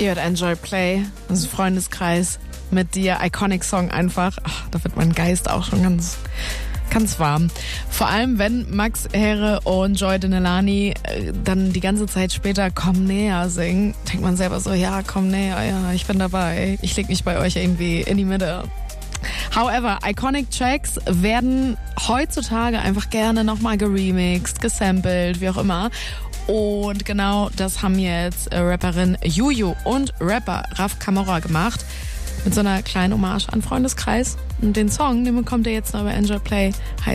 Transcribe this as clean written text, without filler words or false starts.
Ihr hört Enjoy Play, das ist Freundeskreis mit dir, Iconic Song einfach. Ach, da wird mein Geist auch schon ganz warm. Vor allem, wenn Max Herre und Joy Denelani dann die ganze Zeit später Komm näher singen, denkt man selber so, ja, komm näher, ja, ich bin dabei. Ich leg mich bei euch irgendwie in die Mitte. However, Iconic Tracks werden heutzutage einfach gerne nochmal geremixed, gesampelt, wie auch immer. Und genau das haben jetzt Rapperin Juju und Rapper Raf Camora gemacht. Mit so einer kleinen Hommage an Freundeskreis. Und den Song, den bekommt ihr jetzt noch bei Enjoy Play.